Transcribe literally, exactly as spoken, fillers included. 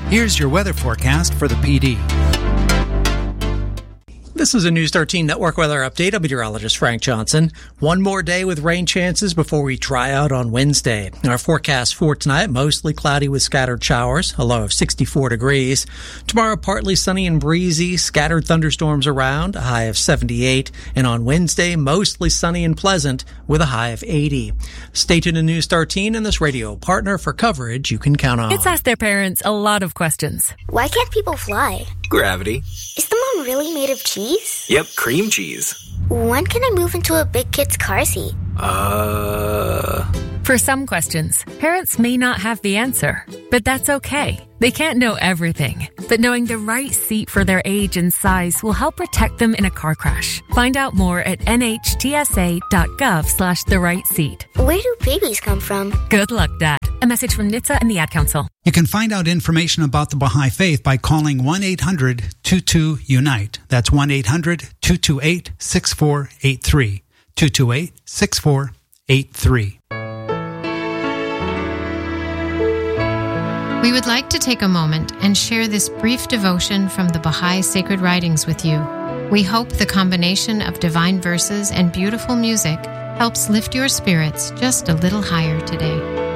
Here's your weather forecast for the P D. This is a News thirteen Network weather update. I'm meteorologist Frank Johnson. One more day with rain chances before we dry out on Wednesday. Our forecast for tonight, mostly cloudy with scattered showers, a low of sixty-four degrees. Tomorrow, partly sunny and breezy, scattered thunderstorms around, a high of seventy-eight. And on Wednesday, mostly sunny and pleasant with a high of eighty. Stay tuned to News thirteen and this radio partner for coverage you can count on. It's asked their parents a lot of questions. Why can't people fly? Gravity. Is the moon really made of cheese? Yep, cream cheese. When can I move into a big kid's car seat? Uh... For some questions, parents may not have the answer, but that's okay. They can't know everything, but knowing the right seat for their age and size will help protect them in a car crash. Find out more at nhtsa.gov slash the right seat. Where do babies come from? Good luck, Dad. A message from N H T S A and the Ad Council. You can find out information about the Baha'i Faith by calling one eight hundred two two unite. That's one eight hundred two two eight six four eight three. two two eight six four eight three. We would like to take a moment and share this brief devotion from the Baha'i Sacred Writings with you. We hope the combination of divine verses and beautiful music helps lift your spirits just a little higher today.